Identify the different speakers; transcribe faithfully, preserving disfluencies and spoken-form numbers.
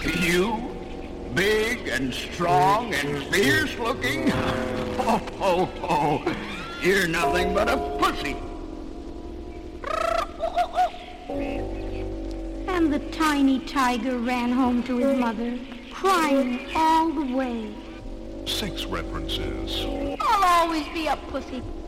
Speaker 1: You? Big and strong and fierce looking? Oh, oh, oh. You're nothing but a pussy.
Speaker 2: And the tiny tiger ran home to his mother, crying all the way.
Speaker 3: Sex references.
Speaker 2: I'll always be a pussy.